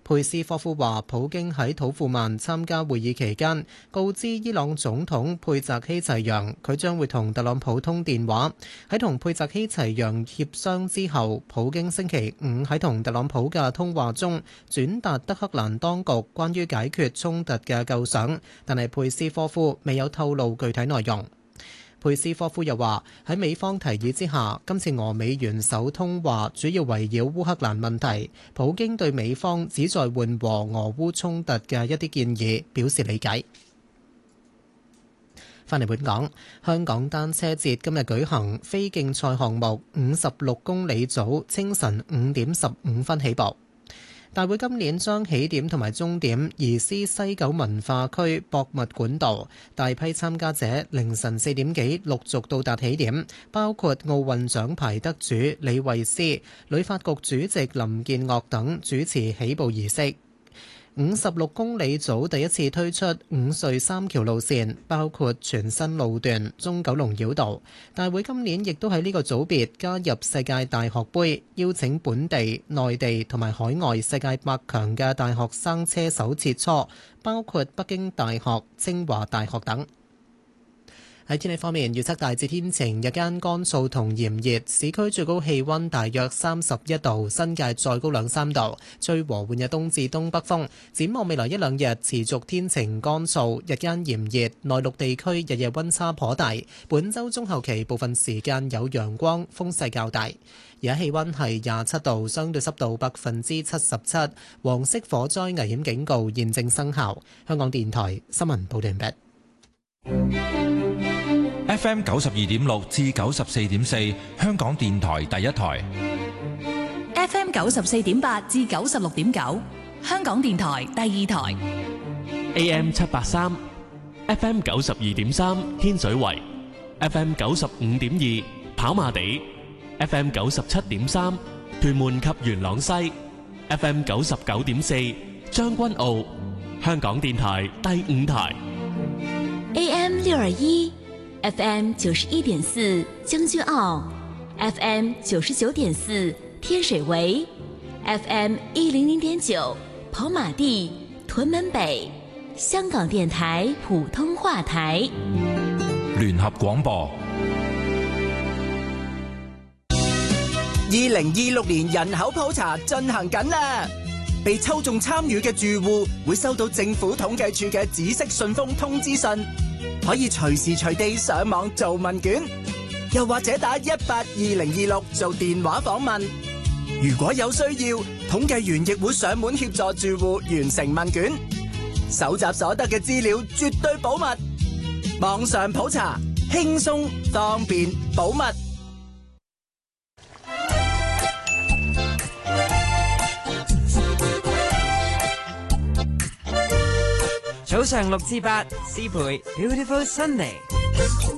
佩斯科夫話，普京喺土庫曼參加會議期間，告知伊朗總統佩澤希齊揚，佢將會同特朗普通電話。喺同佩澤希齊揚協商之後，普京星期五喺同特朗普嘅通話中，轉達德黑蘭當局關於解決衝突嘅構想，但係佩斯科夫未有透露具體內容。佩斯科夫又話，喺美方提議之下，今次俄美元首通話主要圍繞烏克蘭問題。普京對美方旨在緩和俄烏衝突嘅一啲建議表示理解。返嚟本港，香港單車節今日舉行非競賽項目56公里組，清晨5點15分起步。大會今年將起點同埋終點移師西九文化區博物館道，大批參加者凌晨4點幾陸續到達起點，包括奧運獎牌得主李慧詩、旅發局主席林建岳等主持起步儀式。56公里組第一次推出5隧3橋路線，包括全新路段中九龍繞道。大會今年亦都喺呢個組別加入世界大學盃，邀請本地、內地同埋海外世界百強嘅大學生車手切磋，包括北京大學、清華大學等。喺天氣方面，預測大致天晴，日間乾燥同炎熱，市區最高氣溫大約31度，新界再高2-3度，吹和緩嘅東至東北風。展望未來1-2日持續天晴乾燥，日間炎熱，內陸地區日夜溫差頗大。本週中後期部分時間有陽光，風勢較大。而家氣溫係27度，相對濕度77%，黃色火災危險警告現正生效。香港電台新聞報道完畢。 FM 92.6至94.4，香港電台第一台。 FM 94.8至96.9，香港電台第二台。 AM 783 FM 92.3，天水圍。FM 95.2，跑馬地。FM 97.3，屯門及元朗西。FM 99.4，將軍澳。香港電台第五台。 AM 621。FM 91.4將軍澳 ，FM 99.4天水圍 ，FM 100.9跑馬地屯門北，香港電台普通話台。 聯合廣播。 2026年人口普查進行緊啦，被抽中參與嘅住戶會收到政府統計處嘅紫色信封通知信。可以隨時隨地上網做問卷，又或者打182026做電話訪問。如果有需要，統計員亦會上門協助住戶完成問卷。搜集所得嘅資料絕對保密，網上普查輕鬆方便保密。 早上6至8，思培 Beautiful Sunday。